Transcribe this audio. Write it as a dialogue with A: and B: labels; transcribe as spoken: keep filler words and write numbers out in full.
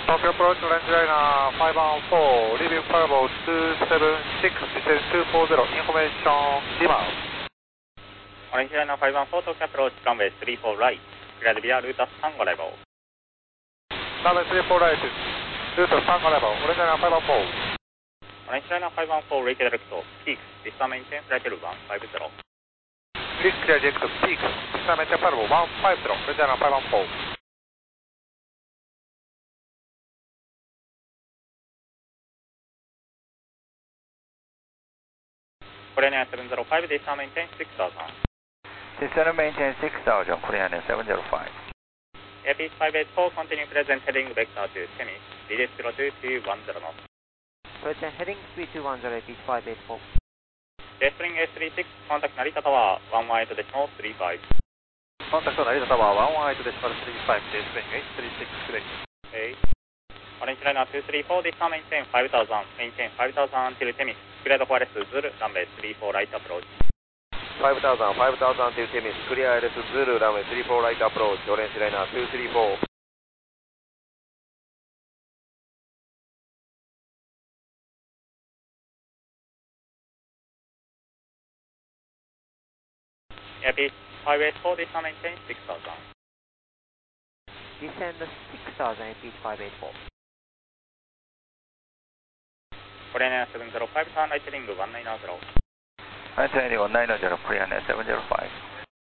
A: Tokyo approach range liner five one four, leaving firewall two seven six, descent two four zero, information dimmer.
B: Orange liner five one four, Tokyo approach runway three four right, cleared via route Tango level.
A: Runway three four right, route Tango level, Orange liner five one four.
B: Orange liner five one four, rate direct, peaks, vista maintain, flight level one five zero.
A: Please clear direct, peaks, vista maintain, flight level one five zero, Orange liner five one four.
B: Korean Air seven zero five, vista maintain six thousand.
C: Descent maintain six thousand, Korean Air seven zero five.
B: Airpeace five eight four, continue present heading vector to Temis, D D zero two two one zero knots.
D: Present heading three two one zero, Airpeace five eight four.
B: Jetspring A three six, contact Narita Tower one one eight decimal three five.
A: Contact Narita Tower one one eight decimal three five, Jetspring eight three six, great.
B: eight. Orange liner two three four, vista maintain five thousand, maintain five thousand until Temis, cleared for L S Zulu, runway three four right approach.
E: five thousand, five thousand until Temis, clear L S Zulu, runway three four right approach, Orange liner two three four.
B: Airpeace five eight four, vista maintain six thousand.
D: Descend six thousand, Airpeace five eight four.
B: Korean Air seven zero five, turn right heading one nine zero.
C: Right heading one nine zero, Korean Air seven zero five.